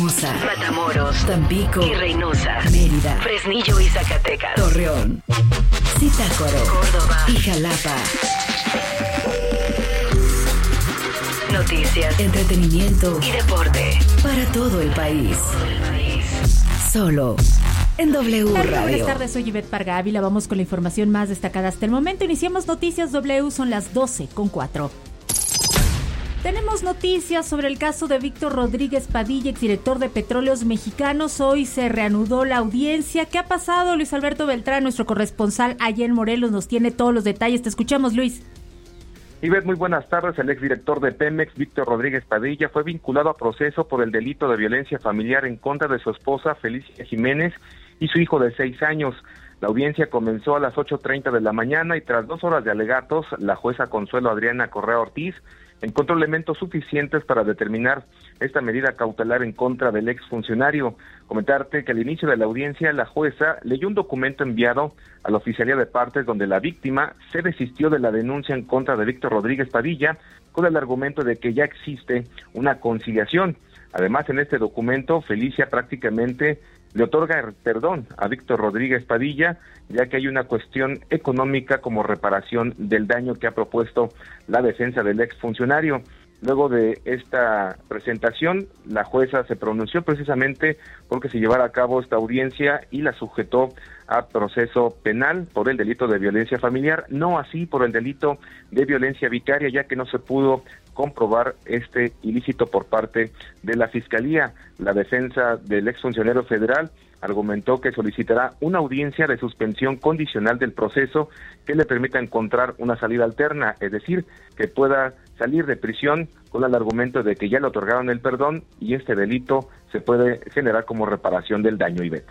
Villahermosa, Matamoros, Tampico y Reynosa, Mérida, Fresnillo y Zacatecas, Torreón, Zitácuaro, Córdoba y Jalapa. Noticias, Entretenimiento y deporte para todo el país. Solo en W Radio. Buenas tardes, soy Ivette Parga Ávila. Vamos con la información más destacada hasta el momento. Iniciamos Noticias W, son las 12:04. Tenemos noticias sobre el caso de Víctor Rodríguez Padilla, exdirector de Petróleos Mexicanos. Hoy se reanudó la audiencia. ¿Qué ha pasado? Luis Alberto Beltrán, nuestro corresponsal allá en Morelos, nos tiene todos los detalles. Te escuchamos, Luis. Ivette, muy buenas tardes. El exdirector de Pemex, Víctor Rodríguez Padilla, fue vinculado a proceso por el delito de violencia familiar en contra de su esposa, Felicia Jiménez, y su hijo de 6 años. La audiencia comenzó a las 8:30 de la mañana y tras 2 horas de alegatos, la jueza Consuelo Adriana Correa Ortiz encontró elementos suficientes para determinar esta medida cautelar en contra del exfuncionario. Comentarte que al inicio de la audiencia, la jueza leyó un documento enviado a la Oficialía de Partes donde la víctima se desistió de la denuncia en contra de Víctor Rodríguez Padilla con el argumento de que ya existe una conciliación. Además, en este documento, Felicia prácticamente le otorga perdón a Víctor Rodríguez Padilla, ya que hay una cuestión económica como reparación del daño que ha propuesto la defensa del exfuncionario. Luego de esta presentación, la jueza se pronunció precisamente porque se llevara a cabo esta audiencia y la sujetó a proceso penal por el delito de violencia familiar, no así por el delito de violencia vicaria, ya que no se pudo comprobar este ilícito por parte de la Fiscalía. La defensa del exfuncionario federal argumentó que solicitará una audiencia de suspensión condicional del proceso que le permita encontrar una salida alterna, es decir, que pueda salir de prisión con el argumento de que ya le otorgaron el perdón y este delito se puede generar como reparación del daño, Ivette.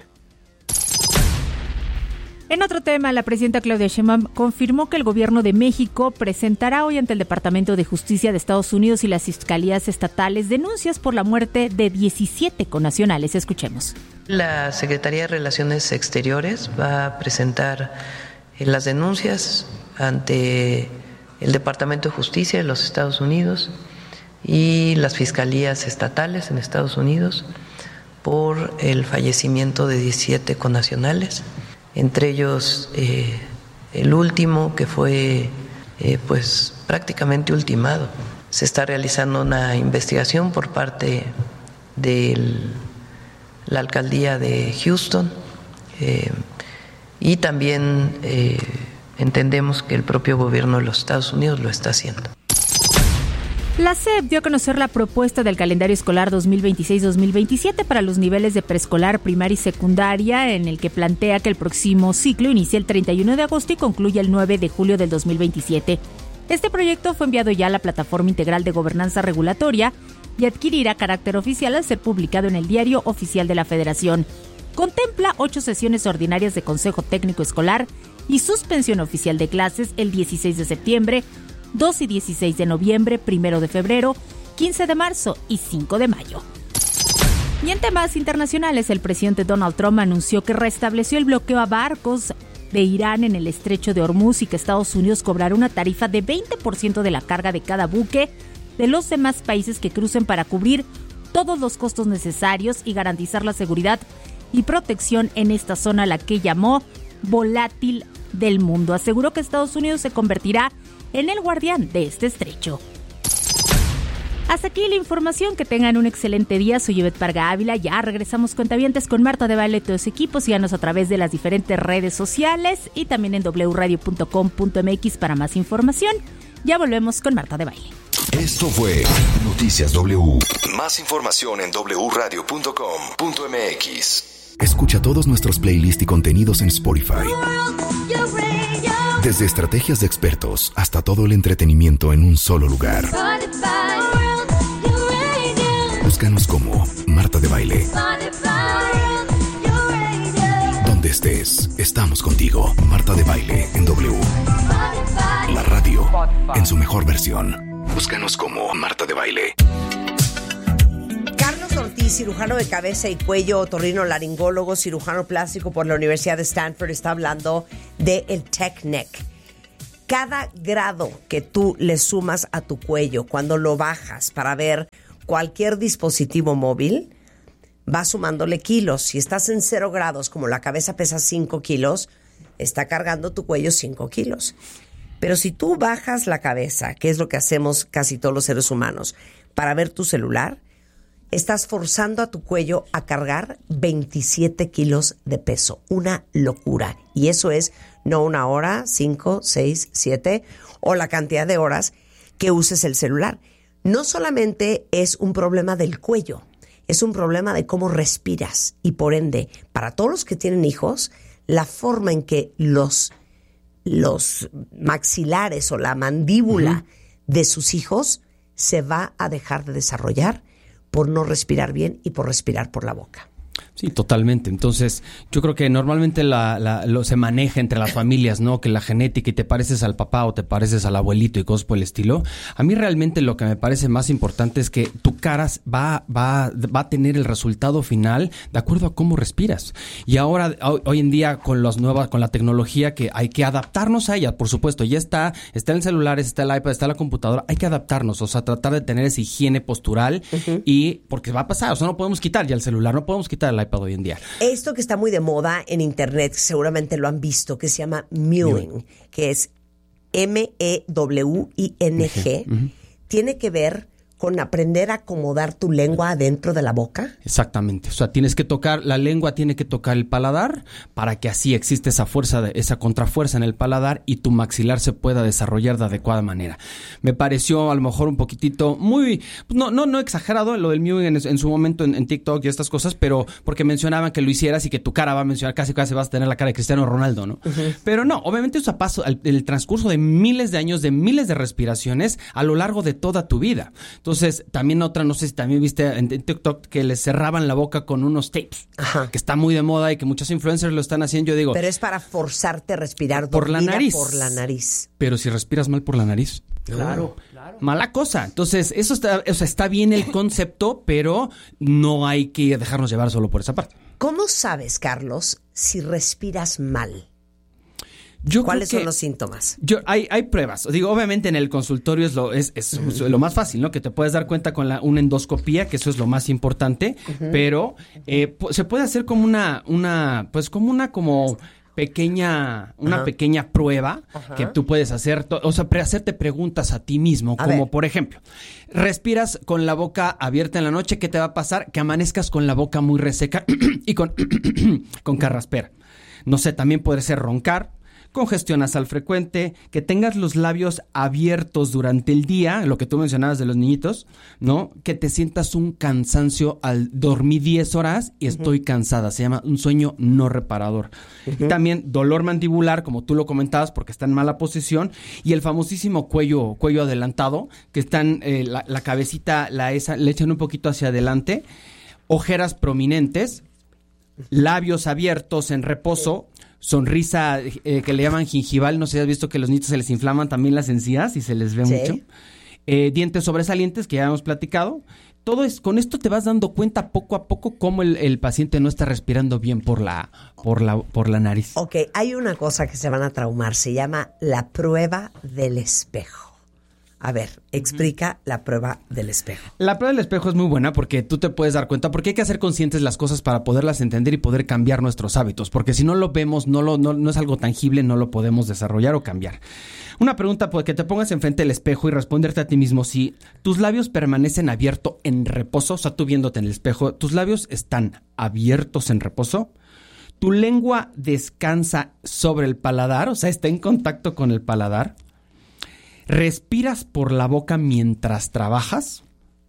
En otro tema, la presidenta Claudia Sheinbaum confirmó que el gobierno de México presentará hoy ante el Departamento de Justicia de Estados Unidos y las fiscalías estatales denuncias por la muerte de 17 connacionales. Escuchemos. La Secretaría de Relaciones Exteriores va a presentar las denuncias ante el Departamento de Justicia de los Estados Unidos y las fiscalías estatales en Estados Unidos por el fallecimiento de 17 connacionales. Entre ellos el último que fue pues prácticamente ultimado. Se está realizando una investigación por parte de la alcaldía de Houston y también entendemos que el propio gobierno de los Estados Unidos lo está haciendo. La SEP dio a conocer la propuesta del calendario escolar 2026-2027 para los niveles de preescolar, primaria y secundaria, en el que plantea que el próximo ciclo inicie el 31 de agosto y concluya el 9 de julio del 2027. Este proyecto fue enviado ya a la Plataforma Integral de Gobernanza Regulatoria y adquirirá carácter oficial al ser publicado en el Diario Oficial de la Federación. Contempla 8 sesiones ordinarias de Consejo Técnico Escolar y suspensión oficial de clases el 16 de septiembre, 2 y 16 de noviembre, 1 de febrero, 15 de marzo y 5 de mayo. Y en temas internacionales, el presidente Donald Trump anunció que restableció el bloqueo a barcos de Irán en el estrecho de Hormuz y que Estados Unidos cobrará una tarifa de 20% de la carga de cada buque de los demás países que crucen para cubrir todos los costos necesarios y garantizar la seguridad y protección en esta zona, a la que llamó volátil del mundo. Aseguró que Estados Unidos se convertirá en el guardián de este estrecho. Hasta aquí la información. Que tengan un excelente día. Soy Ivette Parga Ávila. Ya regresamos, cuentavientes, con Marta de Baile y todo su equipo. Síganos a través de las diferentes redes sociales y también en wradio.com.mx para más información. Ya volvemos con Marta de Baile. Esto fue Noticias W. Más información en wradio.com.mx. Escucha todos nuestros playlists y contenidos en Spotify. Desde estrategias de expertos hasta todo el entretenimiento en un solo lugar. Búscanos como Marta de Baile. Donde estés, estamos contigo. Marta de Baile en W. La radio en su mejor versión. Búscanos como Marta de Baile. Carlos Ortiz, cirujano de cabeza y cuello, otorrinolaringólogo, cirujano plástico por la Universidad de Stanford, está hablando de el Tech Neck. Cada grado que tú le sumas a tu cuello cuando lo bajas para ver cualquier dispositivo móvil, vas sumándole kilos. Si estás en 0 grados, como la cabeza pesa 5 kilos, está cargando tu cuello 5 kilos. Pero si tú bajas la cabeza, que es lo que hacemos casi todos los seres humanos, para ver tu celular, estás forzando a tu cuello a cargar 27 kilos de peso. Una locura. Y eso es no 1 hora, 5, 6, 7 o la cantidad de horas que uses el celular. No solamente es un problema del cuello, es un problema de cómo respiras. Y por ende, para todos los que tienen hijos, la forma en que los maxilares o la mandíbula de sus hijos se va a dejar de desarrollar por no respirar bien y por respirar por la boca. Sí, totalmente. Entonces, yo creo que normalmente se maneja entre las familias, ¿no? Que la genética y te pareces al papá o te pareces al abuelito y cosas por el estilo. A mí realmente lo que me parece más importante es que tu cara va a tener el resultado final de acuerdo a cómo respiras. Y ahora, hoy en día, con la tecnología, que hay que adaptarnos a ella. Por supuesto, ya está en celulares, está el iPad, está la computadora. Hay que adaptarnos, o sea, tratar de tener esa higiene postural y porque va a pasar. O sea, no podemos quitar ya el celular, no podemos quitar el iPad hoy en día. Esto que está muy de moda en internet, seguramente lo han visto, que se llama mewing, que es MEWING, tiene que ver con aprender a acomodar tu lengua adentro de la boca. Exactamente. O sea, la lengua tiene que tocar el paladar para que así existe esa fuerza, esa contrafuerza en el paladar y tu maxilar se pueda desarrollar de adecuada manera. Me pareció a lo mejor un poquitito muy, no exagerado lo del mewing en su momento en TikTok y estas cosas, pero porque mencionaban que lo hicieras y que tu cara va a mencionar, casi vas a tener la cara de Cristiano Ronaldo, ¿no? Pero no, obviamente eso pasa el transcurso de miles de años, de miles de respiraciones a lo largo de toda tu vida. Entonces, también otra, no sé si también viste en TikTok que les cerraban la boca con unos tapes, que está muy de moda y que muchos influencers lo están haciendo. Yo digo, pero es para forzarte a respirar por la nariz. Por la nariz. Pero si respiras mal por la nariz. Claro. Mala cosa. Entonces, eso está bien el concepto, pero no hay que dejarnos llevar solo por esa parte. ¿Cómo sabes, Carlos, si respiras mal? ¿Cuáles son los síntomas? Hay pruebas. Digo, obviamente en el consultorio es lo más fácil, ¿no? Que te puedes dar cuenta con una endoscopía, que eso es lo más importante, pero se puede hacer como una pequeña prueba que tú puedes hacer, o sea, hacerte preguntas a ti mismo, como por ejemplo, respiras con la boca abierta en la noche, ¿qué te va a pasar? Que amanezcas con la boca muy reseca y con carraspera. No sé, también puede ser roncar, congestión nasal frecuente, que tengas los labios abiertos durante el día, lo que tú mencionabas de los niñitos, ¿no? Que te sientas un cansancio al dormir 10 horas y estoy cansada. Se llama un sueño no reparador. Y también dolor mandibular, como tú lo comentabas, porque está en mala posición. Y el famosísimo cuello adelantado, que están la cabecita, le echan un poquito hacia adelante. Ojeras prominentes, labios abiertos en reposo, sonrisa que le llaman gingival. No sé si has visto que a los niños se les inflaman también las encías y se les ve mucho. Dientes sobresalientes, que ya hemos platicado. Con esto te vas dando cuenta poco a poco cómo el paciente no está respirando bien por la nariz. Ok, hay una cosa que se van a traumar, se llama la prueba del espejo. A ver, explica la prueba del espejo. La prueba del espejo es muy buena porque tú te puedes dar cuenta, porque hay que hacer conscientes las cosas para poderlas entender y poder cambiar nuestros hábitos, porque si no lo vemos, no es algo tangible, no lo podemos desarrollar o cambiar. Una pregunta, pues, que te pongas enfrente del espejo y responderte a ti mismo si tus labios permanecen abiertos en reposo, o sea, tú viéndote en el espejo, ¿tus labios están abiertos en reposo? ¿Tu lengua descansa sobre el paladar, o sea, está en contacto con el paladar? ¿Respiras por la boca mientras trabajas?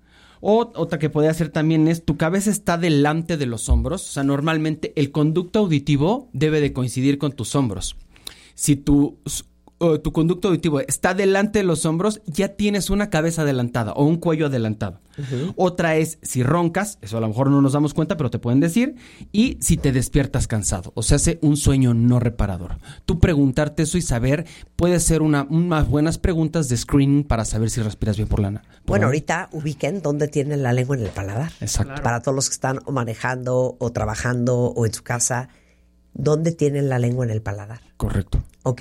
O otra que podría ser también es, tu cabeza está delante de los hombros. O sea, normalmente el conducto auditivo debe de coincidir con tus hombros. Si tu conducto auditivo está delante de los hombros, ya tienes una cabeza adelantada o un cuello adelantado. Otra es si roncas, eso a lo mejor no nos damos cuenta, pero te pueden decir, y si te despiertas cansado, o sea, hace un sueño no reparador. Tú preguntarte eso y saber, puede ser unas buenas preguntas de screening para saber si respiras bien por la nariz. Bueno, ahorita ubiquen dónde tienen la lengua en el paladar. Exacto. Claro. Para todos los que están o manejando o trabajando o en su casa, ¿dónde tienen la lengua en el paladar? Correcto. Ok.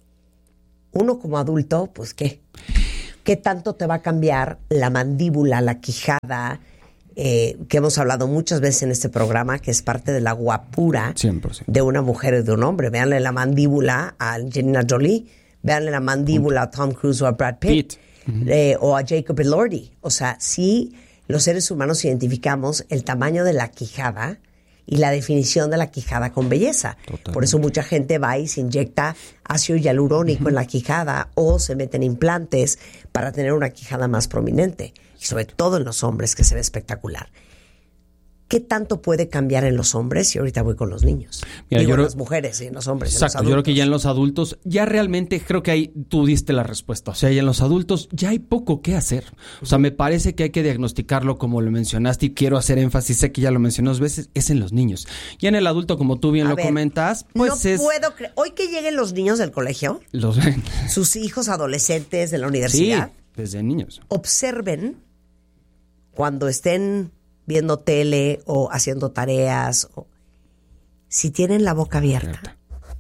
Uno como adulto, pues ¿qué? ¿Qué tanto te va a cambiar la mandíbula, la quijada, que hemos hablado muchas veces en este programa, que es parte de la guapura 100%. de una mujer y de un hombre. Véanle la mandíbula a Angelina Jolie, véanle la mandíbula a Tom Cruise o a Brad Pitt. O a Jacob Elordi. O sea, sí, los seres humanos identificamos el tamaño de la quijada y la definición de la quijada con belleza. Totalmente. Por eso mucha gente va y se inyecta ácido hialurónico en la quijada o se meten implantes para tener una quijada más prominente. Y sobre todo en los hombres, que se ve espectacular. ¿Qué tanto puede cambiar en los hombres? Y ahorita voy con los niños. Mira, en las mujeres y en los hombres. Exacto, yo creo que ya en los adultos, ya realmente creo que ahí tú diste la respuesta. O sea, ya en los adultos ya hay poco que hacer. O sea, me parece que hay que diagnosticarlo como lo mencionaste y quiero hacer énfasis, sé que ya lo mencioné dos veces, es en los niños. Ya en el adulto, como tú bien comentas, pues no puedo creer. Hoy que lleguen los niños del colegio, sus hijos adolescentes de la universidad. Sí, desde niños. Observen cuando estén viendo tele o haciendo tareas, si tienen la boca abierta,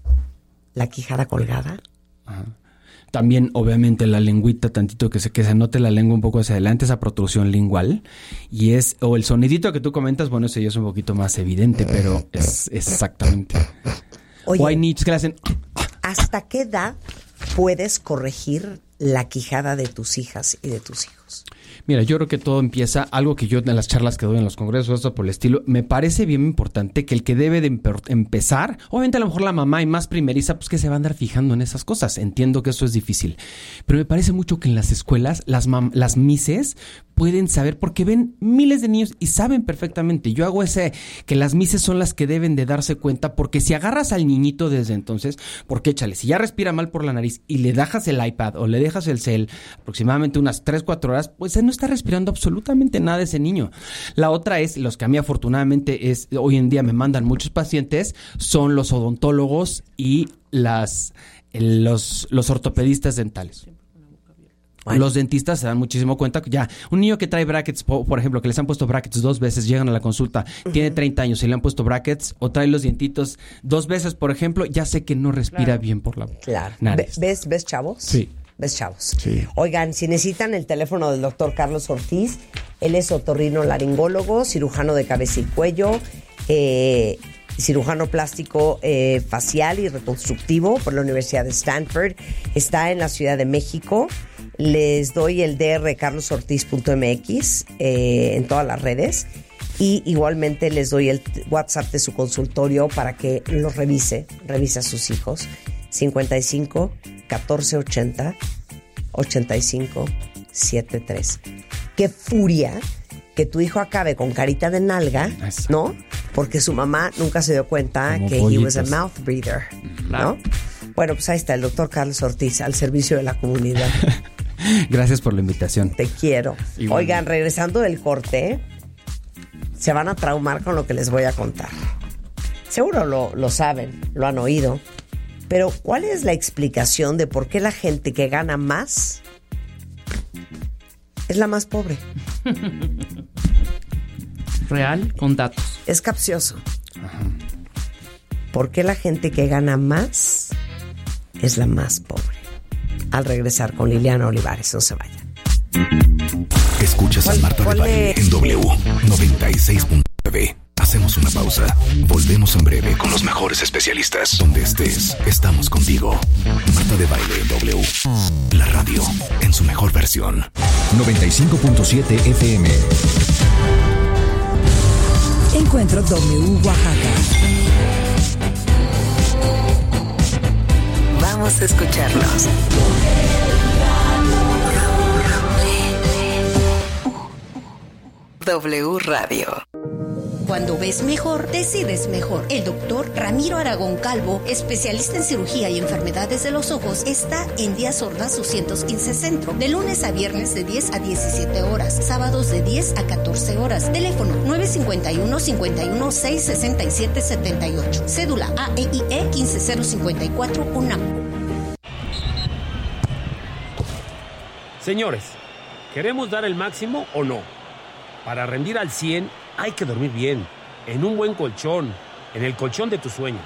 la quijada colgada. Ajá. También, obviamente, la lengüita tantito, que se note la lengua un poco hacia adelante, esa protrusión lingual. Y o el sonidito que tú comentas, bueno, ese ya es un poquito más evidente, pero es exactamente. Oye, o hay niños que le hacen... ¿Hasta qué edad puedes corregir la quijada de tus hijas y de tus hijos? Mira, yo creo que todo empieza, algo que yo en las charlas que doy en los congresos, esto por el estilo, me parece bien importante que el que debe de empezar, obviamente a lo mejor la mamá y más primeriza, pues que se va a andar fijando en esas cosas. Entiendo que eso es difícil, pero me parece mucho que en las escuelas las mises pueden saber, porque ven miles de niños y saben perfectamente. Yo hago que las mises son las que deben de darse cuenta, porque si agarras al niñito desde entonces, porque échale, si ya respira mal por la nariz y le dejas el iPad o le dejas el cel aproximadamente unas 3-4 horas, pues no está respirando absolutamente nada ese niño. La otra es, los que a mí afortunadamente hoy en día me mandan muchos pacientes, son los odontólogos y los ortopedistas dentales. Bueno. Los dentistas se dan muchísimo cuenta que ya un niño que trae brackets, por ejemplo, que les han puesto brackets 2 veces, llegan a la consulta, tiene 30 años y le han puesto brackets, o trae los dientitos 2 veces, por ejemplo, ya sé que no respira bien por la nariz. ¿Ves, chavos? Sí. ¿Ves, chavos? Sí. Oigan, si necesitan el teléfono del doctor Carlos Ortiz, él es otorrinolaringólogo, cirujano de cabeza y cuello, cirujano plástico facial y reconstructivo por la Universidad de Stanford. Está en la Ciudad de México. Les doy el DR carlosortiz.mx en todas las redes. Y igualmente les doy el WhatsApp de su consultorio para que los revise a sus hijos. 55 14 80 85 73. Qué furia que tu hijo acabe con carita de nalga, ¿no? Porque su mamá nunca se dio cuenta como que pollitos. He was a mouth breather, ¿no? Bueno, pues ahí está el doctor Carlos Ortiz al servicio de la comunidad. Gracias por la invitación. Te quiero. Igual. Oigan, regresando del corte, se van a traumar con lo que les voy a contar. Seguro lo saben, lo han oído. Pero, ¿cuál es la explicación de por qué la gente que gana más es la más pobre? Real, con datos. Es capcioso. Ajá. ¿Por qué la gente que gana más es la más pobre? Al regresar con Liliana Olivares, no se vayan. Escuchas a Marta de Baile en W 96.9. Hacemos una pausa. Volvemos en breve con los mejores especialistas. Donde estés, estamos contigo. Marta de Baile en W. La radio en su mejor versión. 95.7 FM. Encuentro W Oaxaca. Vamos a escucharlos. W Radio. Cuando ves mejor, decides mejor. El doctor Ramiro Aragón Calvo, especialista en cirugía y enfermedades de los ojos, está en Díaz Ordaz 215 Centro, de lunes a viernes de 10 a 17 horas, sábados de 10 a 14 horas. Teléfono 951-51-667-78. Cédula AEIE 15054 UNAM. Señores, ¿queremos dar el máximo o no? Para rendir al 100 hay que dormir bien, en un buen colchón, en el colchón de tus sueños.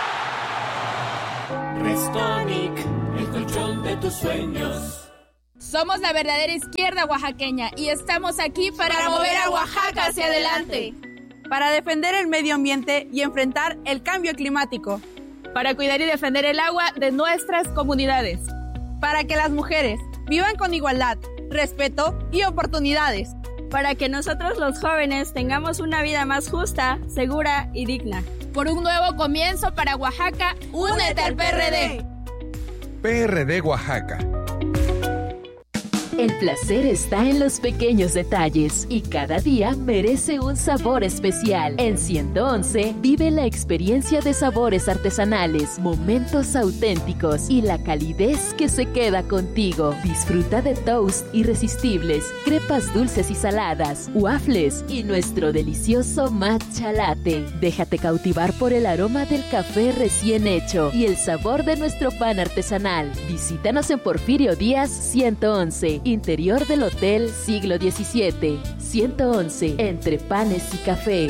Restonic, el colchón de tus sueños. Somos la verdadera izquierda oaxaqueña y estamos aquí para mover a Oaxaca hacia adelante. Para defender el medio ambiente y enfrentar el cambio climático. Para cuidar y defender el agua de nuestras comunidades. Para que las mujeres vivan con igualdad, respeto y oportunidades. Para que nosotros los jóvenes tengamos una vida más justa, segura y digna. Por un nuevo comienzo para Oaxaca, únete al PRD. PRD Oaxaca. El placer está en los pequeños detalles y cada día merece un sabor especial. En 111 vive la experiencia de sabores artesanales, momentos auténticos y la calidez que se queda contigo. Disfruta de toast irresistibles, crepas dulces y saladas, waffles y nuestro delicioso matcha latte. Déjate cautivar por el aroma del café recién hecho y el sabor de nuestro pan artesanal. Visítanos en Porfirio Díaz 111. Interior del Hotel Siglo XVII, 111, entre panes y café.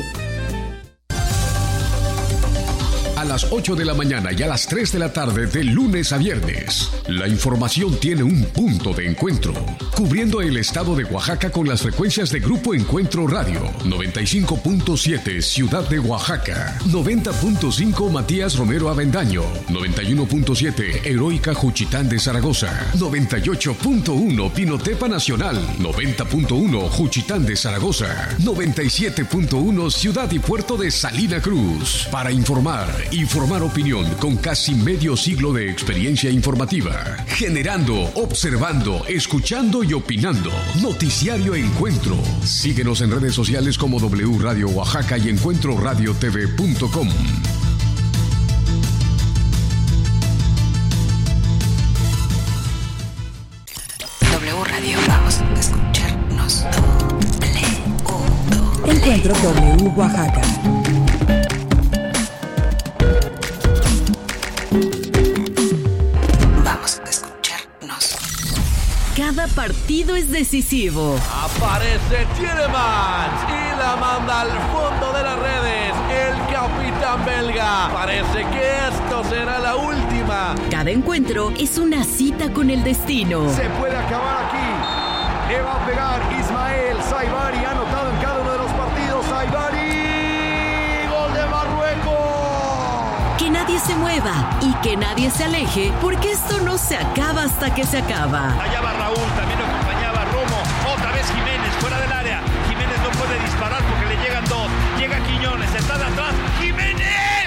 A las 8 de la mañana y a las 3 de la tarde de lunes a viernes. La información tiene un punto de encuentro, cubriendo el estado de Oaxaca con las frecuencias de Grupo Encuentro Radio, 95.7 Ciudad de Oaxaca, 90.5 Matías Romero Avendaño, 91.7 Heroica Juchitán de Zaragoza, 98.1 Pinotepa Nacional, 90.1 Juchitán de Zaragoza, 97.1 Ciudad y Puerto de Salina Cruz. Para informar y formar opinión con casi medio siglo de experiencia informativa. Generando, observando, escuchando y opinando. Noticiario Encuentro. Síguenos en redes sociales como W Radio Oaxaca y encuentroradiotv.com. W Radio, vamos a escucharnos. Encuentro W Oaxaca. Cada partido es decisivo. Aparece Tielemans y la manda al fondo de las redes. El capitán belga. Parece que esto será la última. Cada encuentro es una cita con el destino. Se puede acabar aquí. Le va a pegar Ismael Saibari. Ha anotado en cada uno de los partidos. Saibari. Gol de Marruecos. Que nadie se mueva y que nadie se aleje, porque esto no se acaba hasta que se acaba. Allá va Raúl, también lo acompañaba Romo. Otra vez Jiménez, fuera del área. Jiménez no puede disparar porque le llegan dos. Llega Quiñones, está de atrás. ¡Jiménez!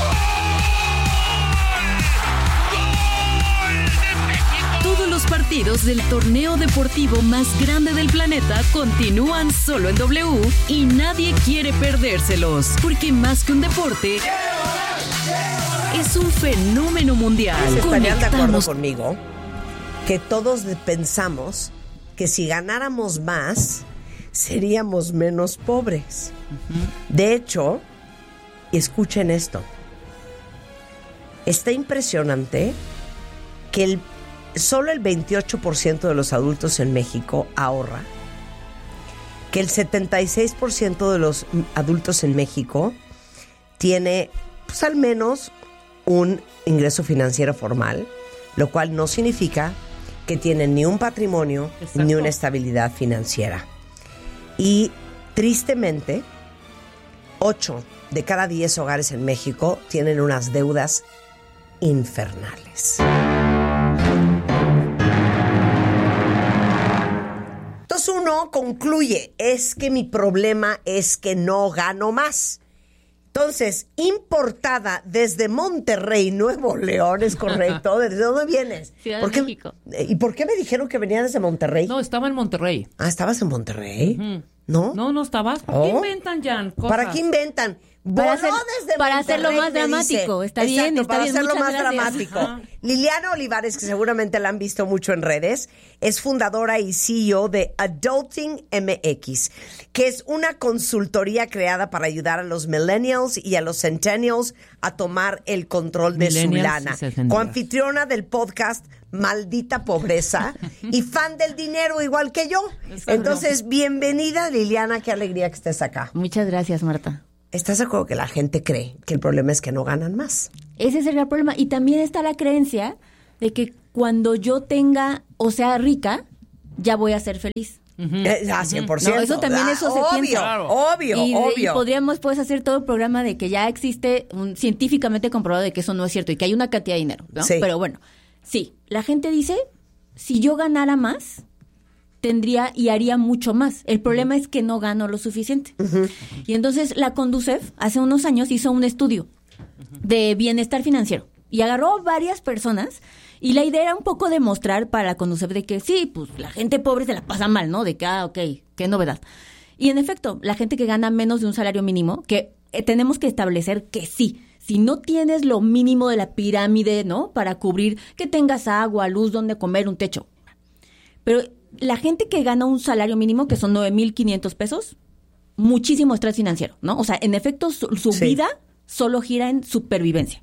¡Gol! ¡Gol de México! Todos los partidos del torneo deportivo más grande del planeta continúan solo en W y nadie quiere perdérselos, porque más que un deporte, es un fenómeno mundial. ¿Estarían de acuerdo conmigo que todos pensamos que si ganáramos más, seríamos menos pobres? De hecho, escuchen esto. Está impresionante que solo el 28% de los adultos en México ahorra, que el 76% de los adultos en México tiene, pues, al menos un ingreso financiero formal, lo cual no significa que tienen ni un patrimonio. Exacto. Ni una estabilidad financiera. Y tristemente, 8 de cada 10 hogares en México tienen unas deudas infernales. Entonces uno concluye, es que mi problema es que no gano más. Entonces, importada desde Monterrey, Nuevo León, ¿es correcto? ¿Desde dónde vienes? Ciudad de México. ¿Y por qué me dijeron que venía desde Monterrey? No, estaba en Monterrey. Ah, ¿estabas en Monterrey? Uh-huh. ¿No? No estabas. ¿Para qué inventan, Jan? Cosas? ¿Para qué inventan? Para hacerlo más dramático. Está bien, está para bien. Hacerlo más gracias. dramático. Ajá. Liliana Olivares, que seguramente la han visto mucho en redes, es fundadora y CEO de Adulting MX, que es una consultoría creada para ayudar a los millennials y a los centennials a tomar el control de su lana. Coanfitriona del podcast Maldita Pobreza y fan del dinero igual que yo. Entonces, bienvenida, Liliana, qué alegría que estés acá. Muchas gracias, Marta. ¿Estás de acuerdo que la gente cree que el problema es que no ganan más? Ese es el gran problema. Y también está la creencia de que cuando yo tenga o sea rica, ya voy a ser feliz. 100%. No, eso también se piensa. Obvio. Y podríamos hacer todo el programa de que ya existe científicamente comprobado de que eso no es cierto y que hay una cantidad de dinero, ¿no? Sí. Pero bueno, sí, la gente dice, si yo ganara más, tendría y haría mucho más. El problema es que no gano lo suficiente. Y entonces la Conducef hace unos años hizo un estudio de bienestar financiero y agarró varias personas. Y la idea era un poco demostrar para la Conducef de que sí, pues la gente pobre se la pasa mal, ¿no? De que, ok, qué novedad. Y en efecto, la gente que gana menos de un salario mínimo, que tenemos que establecer que sí, si no tienes lo mínimo de la pirámide, ¿no? Para cubrir que tengas agua, luz, donde comer, un techo. Pero la gente que gana un salario mínimo, que son 9,500 pesos, muchísimo estrés financiero, ¿no? O sea, en efecto, su vida solo gira en supervivencia.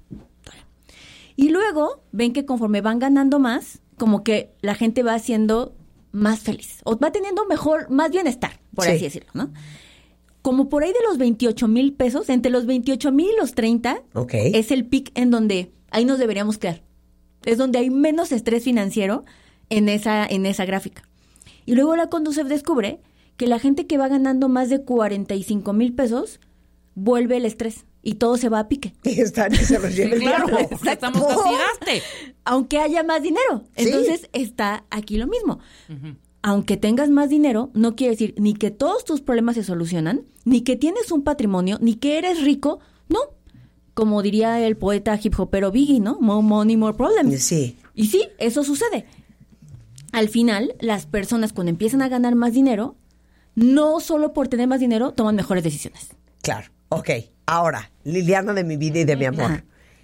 Y luego ven que conforme van ganando más, como que la gente va siendo más feliz o va teniendo más bienestar, por así decirlo, ¿no? Como por ahí de los 28,000 pesos, entre los 28,000 y los 30, es el pic en donde ahí nos deberíamos quedar. Es donde hay menos estrés financiero en esa gráfica. Y luego la Conducef descubre que la gente que va ganando más de 45,000 pesos vuelve el estrés. Y todo se va a pique. Y se los lleva el diablo. Estamos castigaste. Aunque haya más dinero. Entonces está aquí lo mismo. Aunque tengas más dinero, no quiere decir ni que todos tus problemas se solucionan, ni que tienes un patrimonio, ni que eres rico. No. Como diría el poeta hip hopero Biggie, ¿no? More money, more problems. Sí. Y sí, eso sucede. Al final, las personas cuando empiezan a ganar más dinero, no solo por tener más dinero, toman mejores decisiones. Claro. Ok. Ahora, Liliana de mi vida y de mi amor.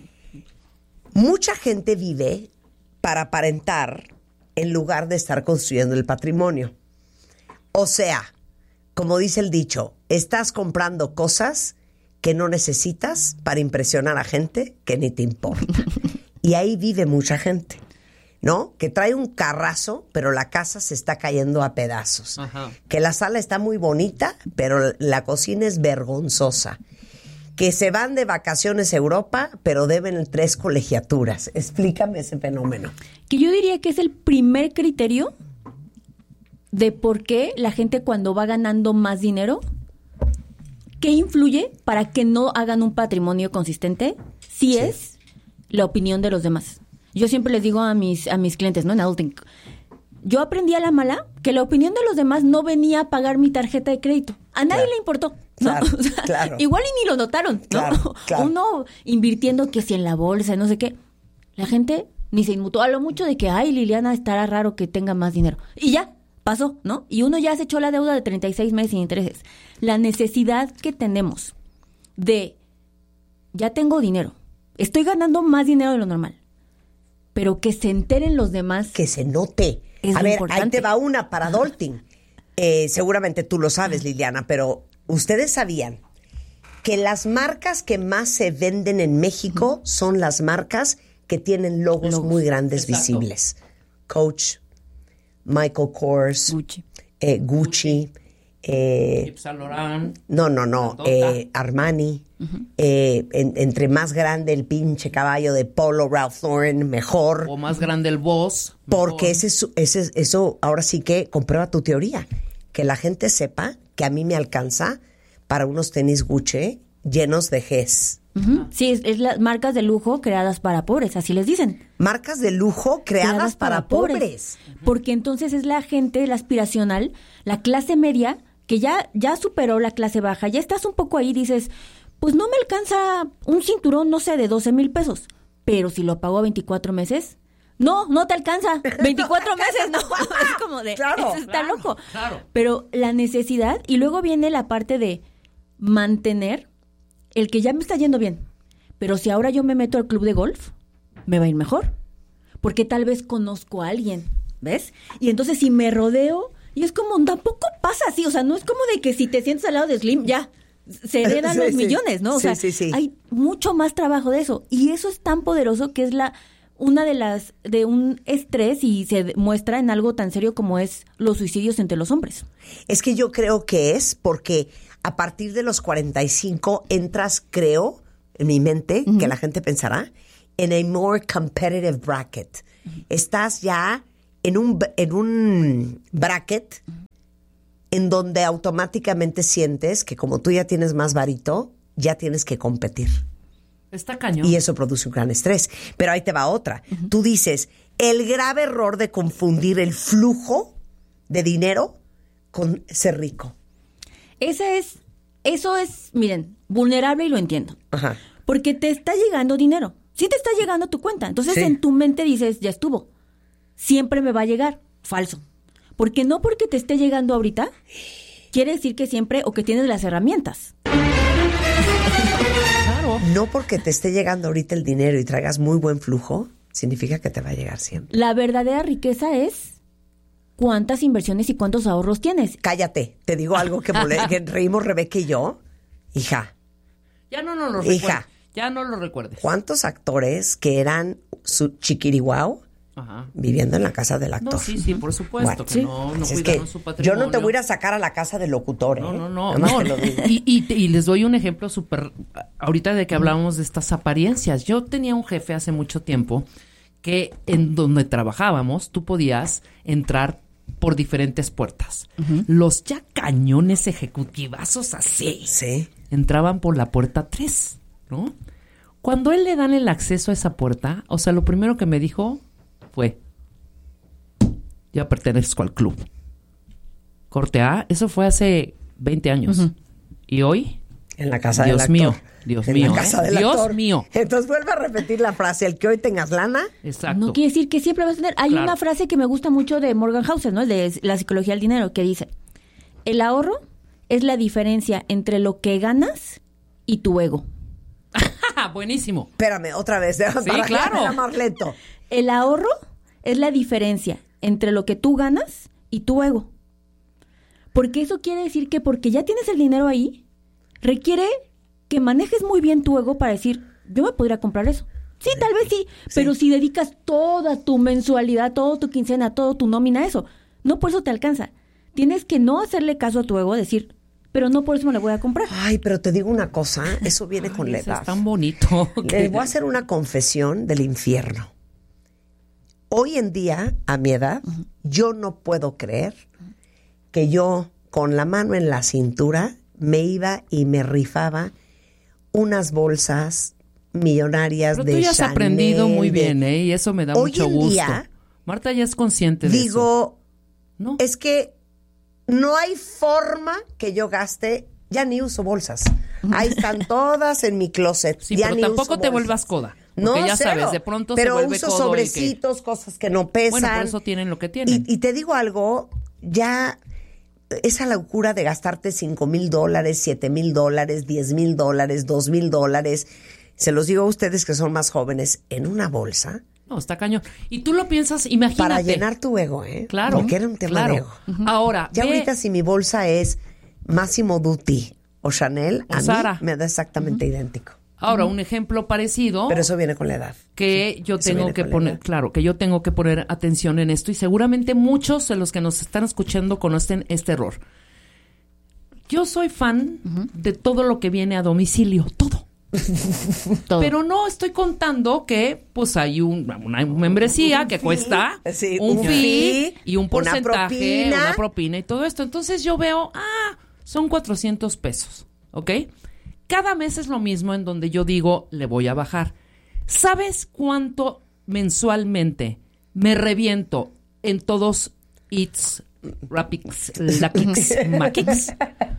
Mucha gente vive para aparentar en lugar de estar construyendo el patrimonio. O sea, como dice el dicho, estás comprando cosas que no necesitas para impresionar a gente que ni te importa. Y ahí vive mucha gente, ¿no? Que trae un carrazo, pero la casa se está cayendo a pedazos. Que la sala está muy bonita, pero la cocina es vergonzosa. Que se van de vacaciones a Europa, pero deben 3 colegiaturas. Explícame ese fenómeno. Que yo diría que es el primer criterio de por qué la gente cuando va ganando más dinero, ¿qué influye para que no hagan un patrimonio consistente? Sí es la opinión de los demás. Yo siempre les digo a mis clientes, ¿no? En Adulting, yo aprendí a la mala que la opinión de los demás no venía a pagar mi tarjeta de crédito. A nadie le importó. ¿no? Claro, o sea, igual y ni lo notaron, ¿no? Claro. Uno invirtiendo que si en la bolsa, no sé qué. La gente ni se inmutó a lo mucho de que, ay, Liliana, estará raro que tenga más dinero. Y ya, pasó, ¿no? Y uno ya se echó la deuda de 36 meses sin intereses. La necesidad que tenemos de, ya tengo dinero, estoy ganando más dinero de lo normal, pero que se enteren los demás. Que se note. A ver, ahí te va una para Adulting. Seguramente tú lo sabes, Liliana, pero ¿ustedes sabían que las marcas que más se venden en México son las marcas que tienen logos muy grandes, visibles? Coach, Michael Kors, Gucci, Yves Saint Laurent. No, Armani. Entre más grande el pinche caballo de Polo, Ralph Lauren, mejor. O más grande el Boss. Porque eso ahora sí que comprueba tu teoría. Que la gente sepa que a mí me alcanza para unos tenis Gucci llenos de Gs. Sí, es las marcas de lujo creadas para pobres, así les dicen. Marcas de lujo creadas para pobres. Porque entonces es la gente, la aspiracional, la clase media, que ya superó la clase baja, ya estás un poco ahí, dices, pues no me alcanza un cinturón, no sé, de 12,000 pesos, pero si lo pago a 24 meses, no te alcanza, 24 meses, no, es como de, claro, está loco. Claro. Pero la necesidad, y luego viene la parte de mantener el que ya me está yendo bien, pero si ahora yo me meto al club de golf, me va a ir mejor, porque tal vez conozco a alguien, ¿ves? Y entonces si me rodeo, y es como, tampoco pasa así, o sea, no es como de que si te sientes al lado de Slim, ya, se heredan los millones, ¿no? O sea, hay mucho más trabajo de eso, y eso es tan poderoso que es una de un estrés y se muestra en algo tan serio como es los suicidios entre los hombres. Es que yo creo que es porque a partir de los 45 entras, creo, en mi mente, que la gente pensará, en a more competitive bracket. Estás ya en un bracket en donde automáticamente sientes que como tú ya tienes más varito, ya tienes que competir. Está cañón. Y eso produce un gran estrés. Pero ahí te va otra. Tú dices, el grave error de confundir el flujo de dinero con ser rico. Eso es, miren, vulnerable y lo entiendo. Ajá. Porque te está llegando dinero. Sí te está llegando a tu cuenta. Entonces en tu mente dices, ya estuvo. Siempre me va a llegar. Falso. Porque no porque te esté llegando ahorita, quiere decir que siempre o que tienes las herramientas. Claro. No porque te esté llegando ahorita el dinero y traigas muy buen flujo, significa que te va a llegar siempre. La verdadera riqueza es cuántas inversiones y cuántos ahorros tienes. Cállate, te digo algo que reímos Rebeca y yo. Hija. Ya no lo recuerdes. Ya no lo recuerdes. ¿Cuántos actores que eran su chiquiriguau viviendo en la casa del actor? No, sí, por supuesto. Bueno, no cuidaron su patrimonio. Yo no te voy a ir a sacar a la casa del locutor, ¿eh? No. Y les doy un ejemplo súper... Ahorita de que hablábamos de estas apariencias. Yo tenía un jefe hace mucho tiempo que en donde trabajábamos tú podías entrar por diferentes puertas. Los ya cañones ejecutivazos así entraban por la puerta 3, ¿no? Cuando él le dan el acceso a esa puerta, o sea, lo primero que me dijo fue, ya pertenezco al club. Corte A, eso fue hace 20 años. Y hoy, en la casa del actor. Dios mío. Entonces vuelve a repetir la frase, el que hoy tengas lana. Exacto. No quiere decir que siempre vas a tener. Hay una frase que me gusta mucho de Morgan Housel, ¿no? El de la psicología del dinero, que dice, el ahorro es la diferencia entre lo que ganas y tu ego. Buenísimo. Espérame, otra vez. Sí, claro. Más lento. El ahorro es la diferencia entre lo que tú ganas y tu ego. Porque eso quiere decir que porque ya tienes el dinero ahí, requiere que manejes muy bien tu ego para decir, yo me podría comprar eso. Sí, tal vez sí, pero si dedicas toda tu mensualidad, toda tu quincena, toda tu nómina a eso, no por eso te alcanza. Tienes que no hacerle caso a tu ego, decir, pero no por eso me la voy a comprar. Ay, pero te digo una cosa, eso viene con la edad. Es tan bonito. Les voy a hacer una confesión del infierno. Hoy en día, a mi edad, yo no puedo creer que yo, con la mano en la cintura, me iba y me rifaba unas bolsas millonarias de Chanel. Pero tú ya has aprendido muy bien, ¿eh? Y eso me da mucho gusto. Hoy en día, Marta ya es consciente de eso. Digo, no, es que no hay forma que yo gaste, ya ni uso bolsas. Ahí están todas en mi closet. Sí, ya pero ni tampoco uso te bolsas. vuelvas coda. No, ya cero. Sabes, de pronto pero se vuelve uso codo sobrecitos, cosas que no pesan. Bueno, por eso tienen lo que tienen. Y te digo algo, ya esa locura de gastarte $5,000, $7,000, $10,000, $2,000, se los digo a ustedes que son más jóvenes, en una bolsa. No, está cañón. Y tú lo piensas, imagínate. Para llenar tu ego, ¿eh? Claro. Porque era un tema de ego. Ahora, ya ahorita si mi bolsa es Massimo Dutti o Chanel, o a Zara, mí me da exactamente idéntico. Ahora, un ejemplo parecido. Pero eso viene con la edad. Que yo tengo que poner, claro, que yo tengo que poner atención en esto y seguramente muchos de los que nos están escuchando conocen este error. Yo soy fan de todo lo que viene a domicilio, todo. Pero no estoy contando que pues hay una membresía que cuesta un fee y un porcentaje, una propina y todo esto. Entonces yo veo, son 400 pesos, ¿ok? Cada mes es lo mismo en donde yo digo, le voy a bajar. ¿Sabes cuánto mensualmente me reviento en todos Eats, Rapix, Lakix, Makix?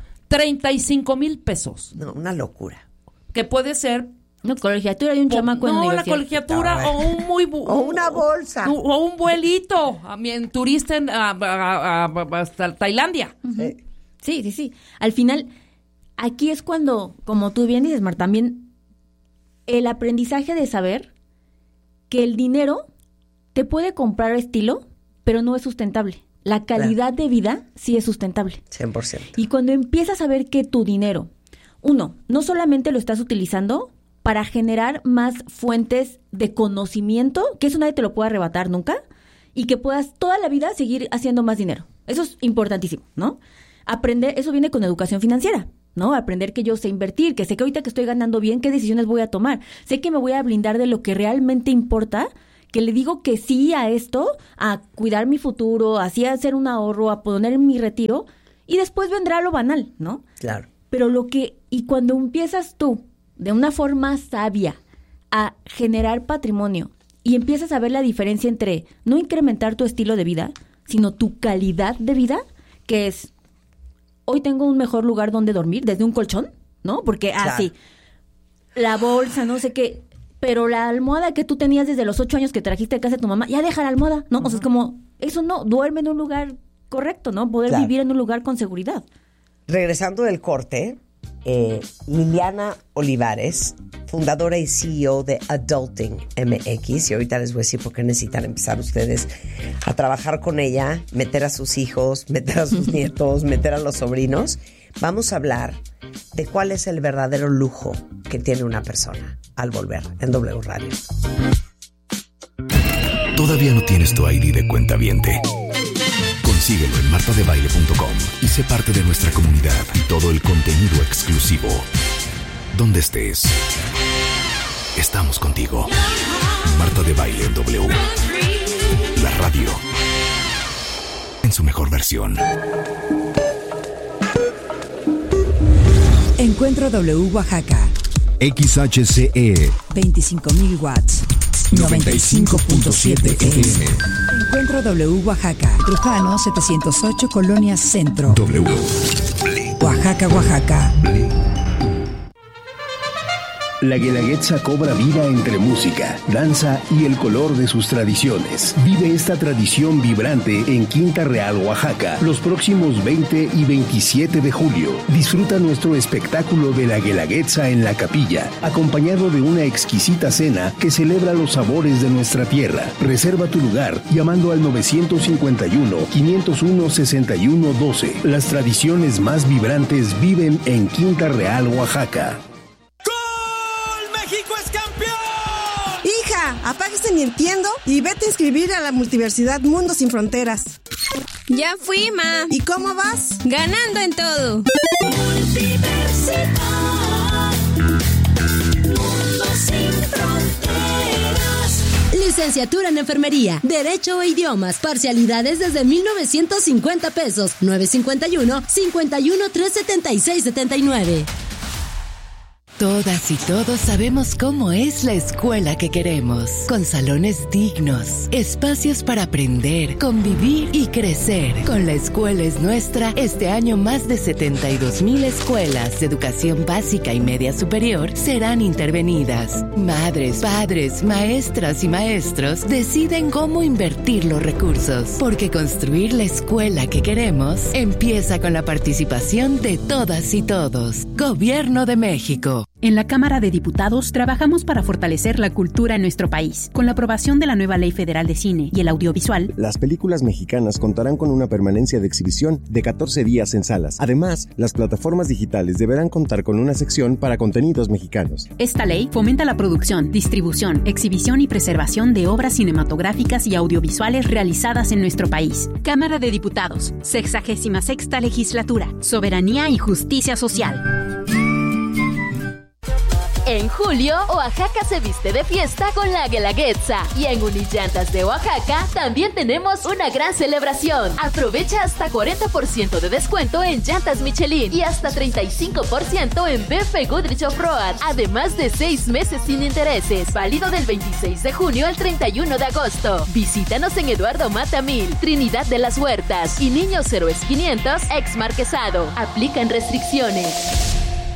35,000 pesos. No, una locura. Que puede ser... No, colegiatura de un chamaco en la colegiatura o un muy... o una bolsa. O un vuelito. En turista hasta Tailandia. Sí. Al final... Aquí es cuando, como tú bien dices, Mar, también el aprendizaje de saber que el dinero te puede comprar estilo, pero no es sustentable. La calidad de vida sí es sustentable. 100%. Y cuando empiezas a ver que tu dinero, uno, no solamente lo estás utilizando para generar más fuentes de conocimiento, que eso nadie te lo puede arrebatar nunca, y que puedas toda la vida seguir haciendo más dinero. Eso es importantísimo, ¿no? Aprender, eso viene con educación financiera, ¿no? Aprender que yo sé invertir, que sé que ahorita que estoy ganando bien, qué decisiones voy a tomar. Sé que me voy a blindar de lo que realmente importa, que le digo que sí a esto, a cuidar mi futuro, así a hacer un ahorro, a poner mi retiro, y después vendrá lo banal, ¿no? Claro. Pero y cuando empiezas tú, de una forma sabia, a generar patrimonio, y empiezas a ver la diferencia entre no incrementar tu estilo de vida, sino tu calidad de vida, que es, hoy tengo un mejor lugar donde dormir, desde un colchón, ¿no? Porque así, la bolsa, no sé qué, pero la almohada que tú tenías desde los 8 años que trajiste a casa de tu mamá, ya deja la almohada, ¿no? O sea, es como, eso no, duerme en un lugar correcto, ¿no? Poder vivir en un lugar con seguridad. Regresando del corte, Liliana Olivares, fundadora y CEO de Adulting MX, y ahorita les voy a decir por qué necesitan empezar ustedes a trabajar con ella, meter a sus hijos, meter a sus nietos, meter a los sobrinos. Vamos a hablar de cuál es el verdadero lujo que tiene una persona al volver en W Radio. ¿Todavía no tienes tu ID de cuentaviente? Consíguelo en martadebaile.com y sé parte de nuestra comunidad y todo el contenido exclusivo. Donde estés, estamos contigo. Marta de Baile en W. La radio en su mejor versión. Encuentro W Oaxaca. XHCE 25,000 watts. 95.7 FM. Encuentro W Oaxaca. Trujano 708 Colonia Centro. W. Oaxaca, Oaxaca. La Guelaguetza cobra vida entre música, danza y el color de sus tradiciones. Vive esta tradición vibrante en Quinta Real, Oaxaca, los próximos 20 y 27 de julio. Disfruta nuestro espectáculo de la Guelaguetza en la capilla, acompañado de una exquisita cena que celebra los sabores de nuestra tierra. Reserva tu lugar llamando al 951-501-6112. Las tradiciones más vibrantes viven en Quinta Real, Oaxaca. Apaga ese Nintendo y vete a inscribir a la Multiversidad Mundo Sin Fronteras. Ya fui, ma. ¿Y cómo vas? Ganando en todo. Multiversidad Mundo Sin Fronteras. Licenciatura en Enfermería, Derecho e Idiomas, parcialidades desde 1,950 pesos, 951-51-376-79. Todas y todos sabemos cómo es la escuela que queremos, con salones dignos, espacios para aprender, convivir y crecer. Con La Escuela es Nuestra, este año más de 72,000 escuelas de educación básica y media superior serán intervenidas. Madres, padres, maestras y maestros deciden cómo invertir los recursos, porque construir la escuela que queremos empieza con la participación de todas y todos. Gobierno de México. En la Cámara de Diputados trabajamos para fortalecer la cultura en nuestro país. Con la aprobación de la nueva Ley Federal de Cine y el Audiovisual, las películas mexicanas contarán con una permanencia de exhibición de 14 días en salas. Además, las plataformas digitales deberán contar con una sección para contenidos mexicanos. Esta ley fomenta la producción, distribución, exhibición y preservación de obras cinematográficas y audiovisuales realizadas en nuestro país. Cámara de Diputados, 66ª Legislatura, Soberanía y Justicia Social. En julio, Oaxaca se viste de fiesta con la Guelaguetza. Y en Unillantas de Oaxaca también tenemos una gran celebración. Aprovecha hasta 40% de descuento en llantas Michelin y hasta 35% en BF Goodrich Off-Road. Además de 6 meses sin intereses. Válido del 26 de junio al 31 de agosto. Visítanos en Eduardo Mata 1000, Trinidad de las Huertas y Niños Héroes 500, ex Marquesado. Aplican restricciones.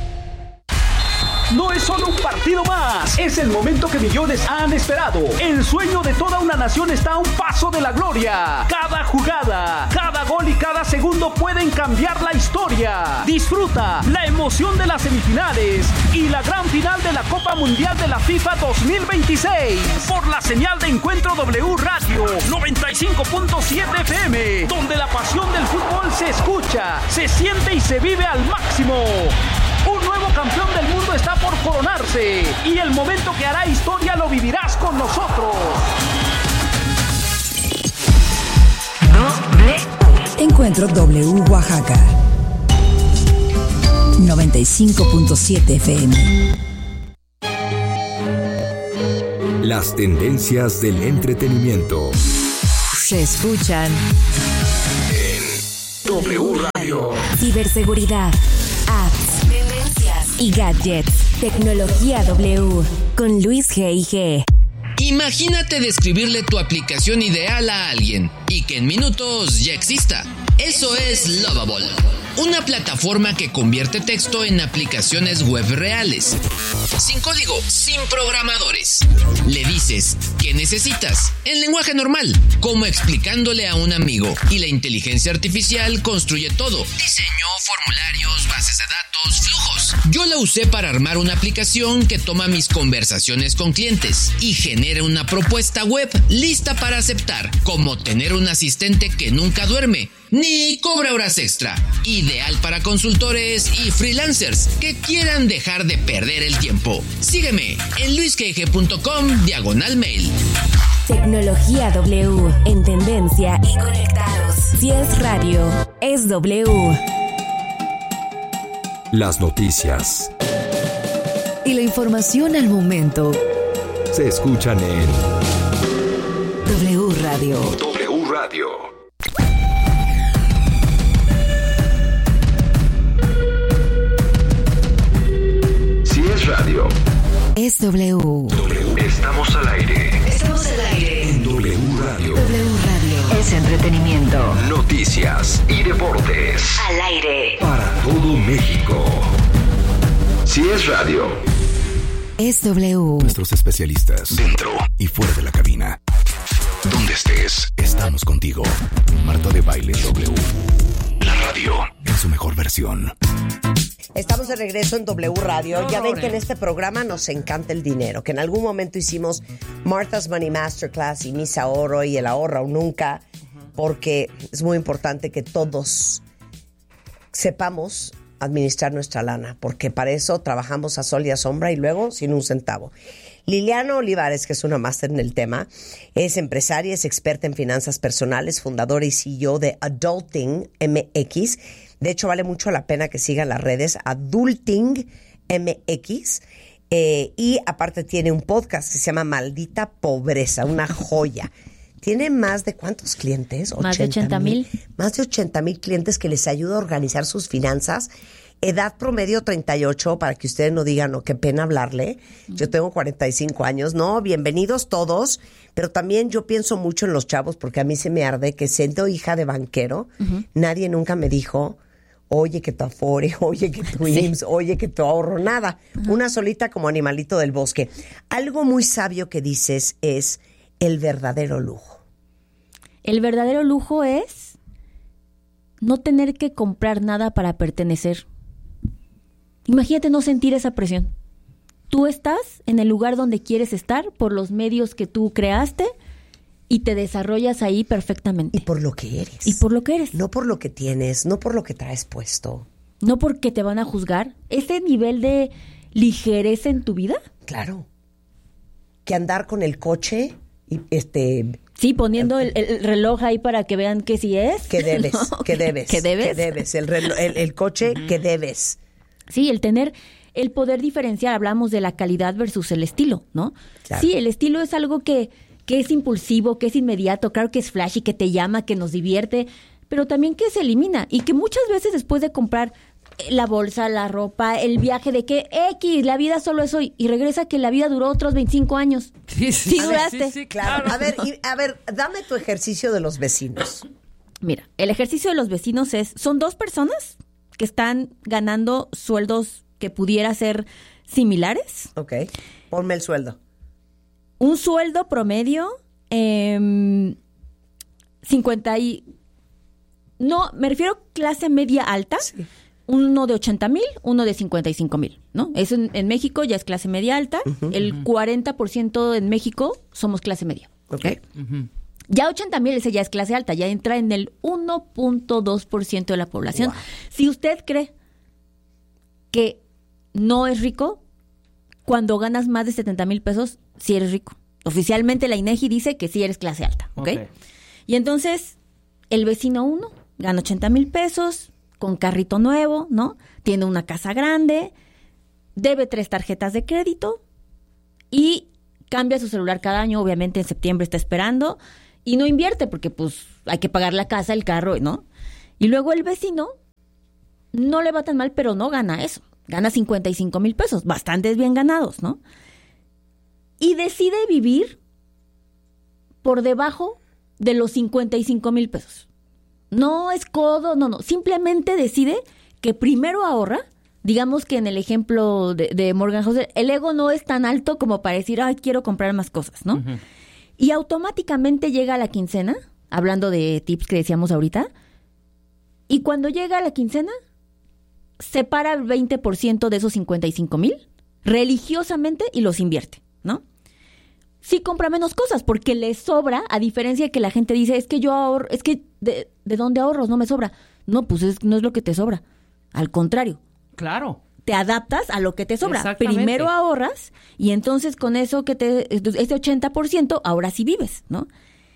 No es solo un partido más, es el momento que millones han esperado. El sueño de toda una nación está a un paso de la gloria. Cada jugada, cada gol y cada segundo pueden cambiar la historia. Disfruta la emoción de las semifinales y la gran final de la Copa Mundial de la FIFA 2026 por la señal de Encuentro W Radio 95.7 FM, donde la pasión del fútbol se escucha, se siente y se vive al máximo. Un nuevo campeón del mundo está por coronarse y el momento que hará historia lo vivirás con nosotros. Encuentro W Oaxaca 95.7 FM. Las tendencias del entretenimiento. Se escuchan en W Radio. Ciberseguridad, apps, tendencias y gadgets. Tecnología W con Luis G.I.G. Imagínate describirle tu aplicación ideal a alguien y que en minutos ya exista. Eso es Lovable, una plataforma que convierte texto en aplicaciones web reales. Sin código, sin programadores. Le dices ¿qué necesitas? En lenguaje normal, como explicándole a un amigo. Y la inteligencia artificial construye todo. Diseño, formularios, bases de datos, flujos. Yo la usé para armar una aplicación que toma mis conversaciones con clientes y genera una propuesta web lista para aceptar, como tener un asistente que nunca duerme ni cobra horas extra. Ideal para consultores y freelancers que quieran dejar de perder el tiempo. Sígueme en luisgg.com/mail. Tecnología W, en tendencia y conectados. Si es radio, es W. Las noticias Y la información al momento. se escuchan en W Radio. W Radio. Si es radio, Es W. estamos al aire. Estamos al aire. En W Radio. W Radio. Es entretenimiento. Noticias y deportes. Al aire. Para todo México. Si es radio. Es W. Nuestros especialistas dentro y fuera de la cabina. Donde estés, estamos contigo. Marta de Baile W. La radio en su mejor versión. Estamos de regreso en W Radio. Ya ven que en este programa nos encanta el dinero, que en algún momento hicimos Martha's Money Masterclass y Mis Ahorro y el ahorra o nunca, porque es muy importante que todos sepamos administrar nuestra lana, porque para eso trabajamos a sol y a sombra y luego sin un centavo. Liliana Olivares, que es una máster en el tema, es empresaria, es experta en finanzas personales, fundadora y CEO de Adulting MX. De hecho, vale mucho la pena que sigan las redes Adulting MX. Y aparte tiene un podcast que se llama Maldita Pobreza, una joya. Tiene más de ¿cuántos clientes? Más de 80,000. Más de 80,000 clientes que les ayuda a organizar sus finanzas. Edad promedio 38, para que ustedes no digan, no, qué pena hablarle. Yo tengo 45 años. No, bienvenidos todos. Pero también yo pienso mucho en los chavos, porque a mí se me arde que siendo hija de banquero, nadie nunca me dijo, oye, que tu Afore, oye, que tu IMSS, oye, que tu ahorro, nada. Una solita como animalito del bosque. Algo muy sabio que dices es el verdadero lujo. El verdadero lujo es no tener que comprar nada para pertenecer. Imagínate no sentir esa presión. Tú estás en el lugar donde quieres estar por los medios que tú creaste y te desarrollas ahí perfectamente. Y por lo que eres. Y por lo que eres. No por lo que tienes, no por lo que traes puesto. No porque te van a juzgar. Ese nivel de ligereza en tu vida. Claro. Que andar con el coche y sí, poniendo el reloj ahí para que vean que sí es. Que debes, ¿no? que debes. Que debes. Que debes. El coche que debes. Sí, el tener, el poder diferenciar, hablamos de la calidad versus el estilo, ¿no? Claro. Sí, el estilo es algo que es impulsivo, que es inmediato, claro que es flashy, que te llama, que nos divierte, pero también que se elimina y que muchas veces después de comprar la bolsa, la ropa, el viaje de que X, la vida solo es hoy, y regresa que la vida duró otros 25 años. Sí, duraste. Sí, claro. A ver, dame tu ejercicio de los vecinos. Mira, el ejercicio de los vecinos son dos personas que están ganando sueldos que pudiera ser similares. Ok, ponme el sueldo. Un sueldo promedio, 50 y... No, me refiero clase media alta. Sí. Uno de 80,000, uno de 55,000, ¿no? Eso en México ya es clase media alta. El 40% en México somos clase media. Ok. Ya 80,000, ese ya es clase alta, ya entra en el 1.2% de la población. Wow. Si usted cree que no es rico, cuando ganas más de 70,000 pesos, sí eres rico. Oficialmente la INEGI dice que sí eres clase alta, ¿ok? Y entonces, el vecino 1 gana 80,000 pesos, con carrito nuevo, ¿no? Tiene una casa grande, debe 3 tarjetas de crédito y cambia su celular cada año, obviamente en septiembre está esperando, y no invierte porque pues hay que pagar la casa, el carro, ¿no? Y luego el vecino no le va tan mal, pero no gana eso. Gana 55,000 pesos, bastante bien ganados, ¿no? Y decide vivir por debajo de los 55,000 pesos. No es codo, no. Simplemente decide que primero ahorra. Digamos que en el ejemplo de Morgan House, el ego no es tan alto como para decir, ay, quiero comprar más cosas, ¿no? Uh-huh. Y automáticamente llega a la quincena, hablando de tips que decíamos ahorita, y cuando llega a la quincena, separa el 20% de esos 55,000 religiosamente y los invierte, ¿no? Sí compra menos cosas porque le sobra, a diferencia de que la gente dice, es que yo ahorro, es que ¿de dónde ahorros? No me sobra. No, pues no es lo que te sobra. Al contrario. Claro. Te adaptas a lo que te sobra. Primero ahorras y entonces con eso ese 80%, ahora sí vives, ¿no?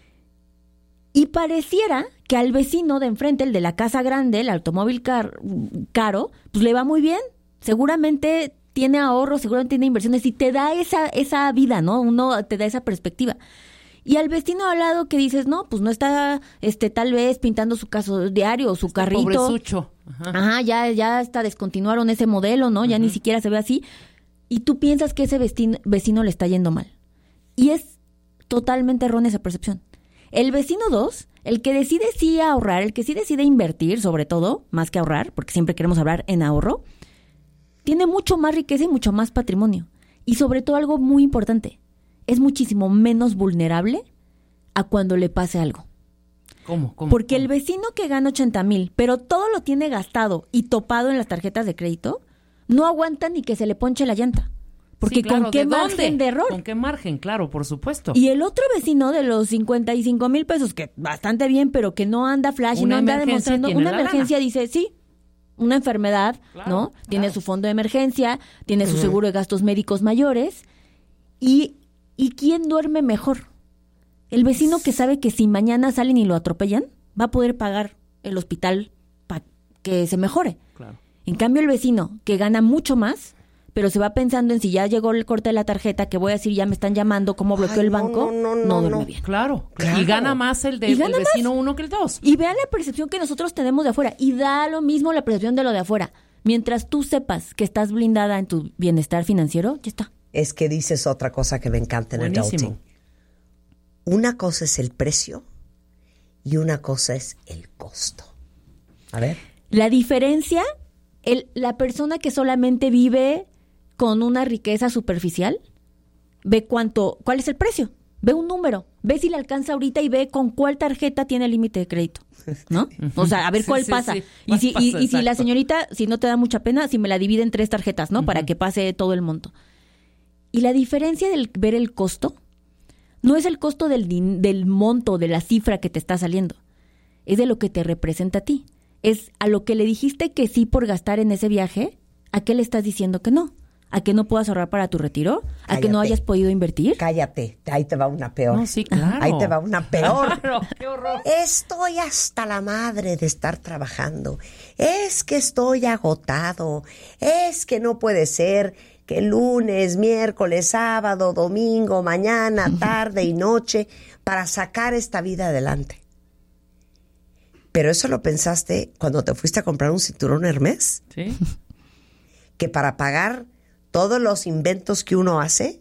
Y pareciera que al vecino de enfrente, el de la casa grande, el automóvil caro, pues le va muy bien. Seguramente tiene ahorros, seguramente tiene inversiones y te da esa vida, ¿no? Uno te da esa perspectiva. Y al vecino al lado que dices, no, pues no está tal vez pintando su caso diario o su carrito. Pobrezucho. Ajá, ya hasta descontinuaron ese modelo, ¿no? Ya ni siquiera se ve así. Y tú piensas que ese vecino le está yendo mal. Y es totalmente errónea esa percepción. El vecino 2, el que decide sí ahorrar, el que sí decide invertir, sobre todo, más que ahorrar, porque siempre queremos hablar en ahorro, tiene mucho más riqueza y mucho más patrimonio. Y sobre todo algo muy importante, es muchísimo menos vulnerable a cuando le pase algo. ¿Cómo? Porque el vecino que gana 80,000, pero todo lo tiene gastado y topado en las tarjetas de crédito, no aguanta ni que se le ponche la llanta. Porque sí, claro, ¿con qué margen de error? ¿Con qué margen? Claro, por supuesto. Y el otro vecino de los 55,000 pesos, que bastante bien, pero que no anda flash y no anda demostrando una emergencia, dice, sí, una enfermedad, claro, ¿no? Claro. Tiene su fondo de emergencia, tiene su seguro de gastos médicos mayores. ¿Y quién duerme mejor? El vecino que sabe que si mañana salen y lo atropellan, va a poder pagar el hospital para que se mejore. Claro. En cambio, el vecino que gana mucho más, pero se va pensando en si ya llegó el corte de la tarjeta, que voy a decir, ya me están llamando, cómo bloqueó el banco, no duerme bien. Claro. Y gana más el vecino 1 que el 2. Y vea la percepción que nosotros tenemos de afuera. Y da lo mismo la percepción de lo de afuera. Mientras tú sepas que estás blindada en tu bienestar financiero, ya está. Es que dices otra cosa que me encanta en adulting. Una cosa es el precio y una cosa es el costo. A ver. La diferencia, la persona que solamente vive con una riqueza superficial, ve cuál es el precio, ve un número, ve si le alcanza ahorita y ve con cuál tarjeta tiene el límite de crédito, ¿no? O sea, a ver cuál pasa. Sí. Y si la señorita, si no te da mucha pena, si me la divide en 3 tarjetas, ¿no? Para que pase todo el monto. Y la diferencia del ver el costo no es el costo del monto, de la cifra que te está saliendo, es de lo que te representa a ti. Es a lo que le dijiste que sí por gastar en ese viaje, ¿a qué le estás diciendo que no? ¿A que no puedas ahorrar para tu retiro? ¿A que no hayas podido invertir? Cállate, ahí te va una peor. No, sí, claro. Ahí te va una peor. Claro, qué horror. Estoy hasta la madre de estar trabajando. Es que estoy agotado. Es que no puede ser que lunes, miércoles, sábado, domingo, mañana, tarde y noche para sacar esta vida adelante. Pero eso lo pensaste cuando te fuiste a comprar un cinturón Hermès. Sí. Que para pagar todos los inventos que uno hace,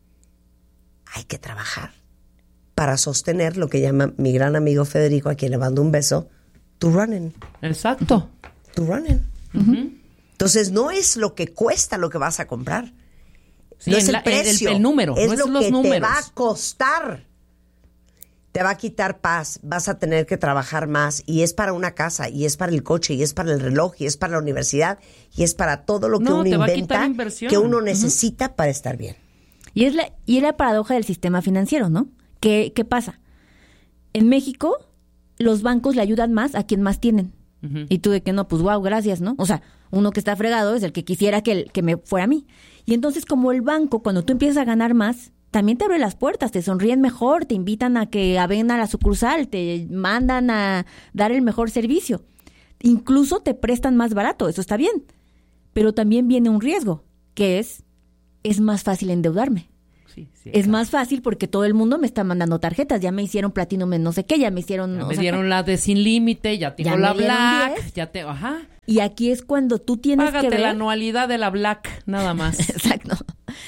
hay que trabajar para sostener lo que llama mi gran amigo Federico, a quien le mando un beso, to running. Exacto. To running. Entonces, no es lo que cuesta lo que vas a comprar. Sí, no es el precio. El número. Es no lo los que números. te va a costar. Te va a quitar paz. Vas a tener que trabajar más. Y es para una casa, y es para el coche, y es para el reloj, y es para la universidad, y es para todo lo que uno inventa, que uno necesita para estar bien. Y es la paradoja del sistema financiero, ¿no? ¿Qué pasa? En México, los bancos le ayudan más a quien más tienen. Y tú de que no, pues wow, gracias, ¿no? O sea, uno que está fregado es el que quisiera que me fuera a mí. Y entonces, como el banco, cuando tú empiezas a ganar más, también te abre las puertas, te sonríen mejor, te invitan a que vengan a la sucursal, te mandan a dar el mejor servicio. Incluso te prestan más barato, eso está bien. Pero también viene un riesgo, que es más fácil endeudarme. Es más fácil porque todo el mundo me está mandando tarjetas. Ya me hicieron Platinum en no sé qué, ya me hicieron... Ya me dieron la de Sin Límite, ya tengo la Black, ajá. Y aquí es cuando tú tienes Págate que ver... la anualidad de la Black, nada más. Exacto.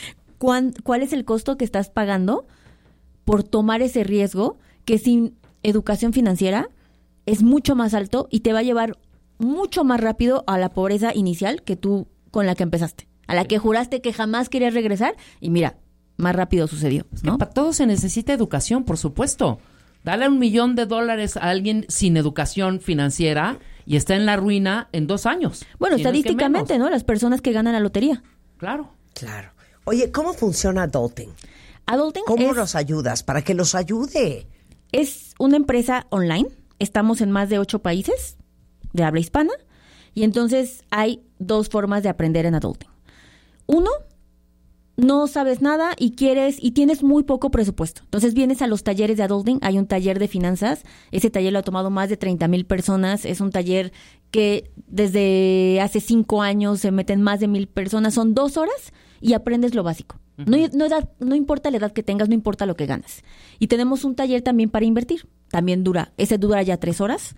¿Cuál es el costo que estás pagando por tomar ese riesgo que sin educación financiera es mucho más alto y te va a llevar mucho más rápido a la pobreza inicial que tú con la que empezaste? A la que juraste que jamás querías regresar y mira, más rápido sucedió, ¿no? Para todo se necesita educación, por supuesto. Dale $1 millón a alguien sin educación financiera y está en la ruina en 2 años. Bueno, estadísticamente, ¿no? Las personas que ganan la lotería. Claro. Oye, ¿cómo funciona Adulting? ¿Cómo los ayudas? Para que los ayude. Es una empresa online. Estamos en más de 8 países de habla hispana. Y entonces hay 2 formas de aprender en Adulting. 1, no sabes nada y tienes muy poco presupuesto. Entonces vienes a los talleres de Adulting. Hay un taller de finanzas. Ese taller lo ha tomado más de 30,000 personas. Es un taller que desde hace 5 años se meten más de 1,000 personas. Son 2 horas y aprendes lo básico. No importa la edad que tengas, no importa lo que ganas. Y tenemos un taller también para invertir. También dura ya 3 horas.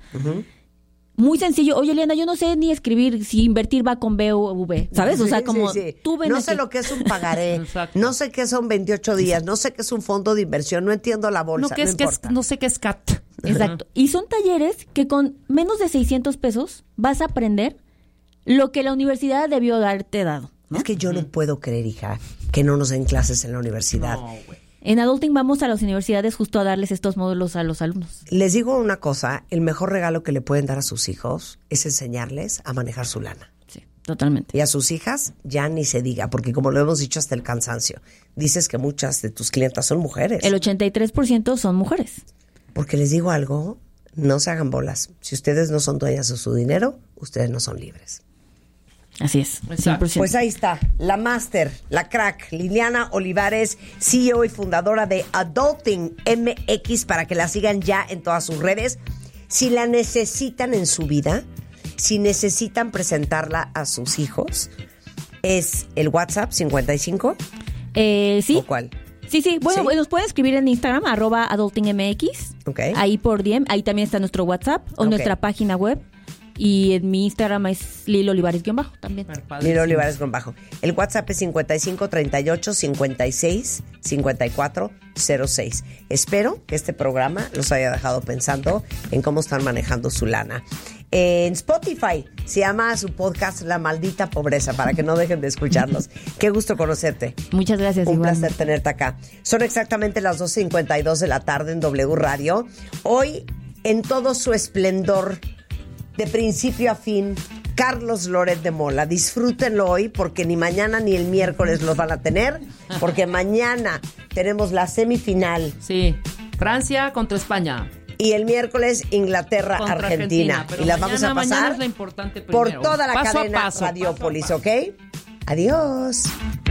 Muy sencillo. Oye, Eliana, yo no sé ni escribir si invertir va con B o V, ¿sabes? O sea, como tú ven no sé lo que es un pagaré, no sé qué son 28 días, no sé qué es un fondo de inversión, no entiendo la bolsa, no sé qué es CAT. Exacto. Y son talleres que con menos de 600 pesos vas a aprender lo que la universidad debió haberte dado, ¿no? Es que yo no puedo creer, hija, que no nos den clases en la universidad. No, güey. En Adulting vamos a las universidades justo a darles estos módulos a los alumnos. Les digo una cosa, el mejor regalo que le pueden dar a sus hijos es enseñarles a manejar su lana. Sí, totalmente. Y a sus hijas ya ni se diga, porque como lo hemos dicho hasta el cansancio, dices que muchas de tus clientas son mujeres. El 83% son mujeres. Porque les digo algo, no se hagan bolas. Si ustedes no son dueñas de su dinero, ustedes no son libres. Así es, 100%. Pues ahí está, la máster, la crack, Liliana Olivares, CEO y fundadora de Adulting MX, para que la sigan ya en todas sus redes. Si la necesitan en su vida, si necesitan presentarla a sus hijos, es el WhatsApp 55. Sí. ¿O cuál? Sí. Bueno, nos pueden escribir en Instagram, @adultingmx. Okay. Ahí por DM, ahí también está nuestro WhatsApp o nuestra página web. Y en mi Instagram es Lilo Olivares _ también. Lilo Olivares _ El WhatsApp es 55 38 56 54 06. Espero que este programa los haya dejado pensando en cómo están manejando su lana. En Spotify se llama su podcast La Maldita Pobreza, para que no dejen de escucharlos. Qué gusto conocerte. Muchas gracias. Un Iván. placer tenerte acá. Son exactamente las 2:52 de la tarde en W Radio. Hoy, en todo su esplendor, de principio a fin, Carlos Loret de Mola. Disfrútenlo hoy porque ni mañana ni el miércoles los van a tener, porque mañana tenemos la semifinal. Sí, Francia contra España. Y el miércoles Inglaterra, Argentina. Y las vamos a pasar es la importante por primero. toda la Paso a cadena paso, Radiópolis, paso a paso. ¿ok? Adiós.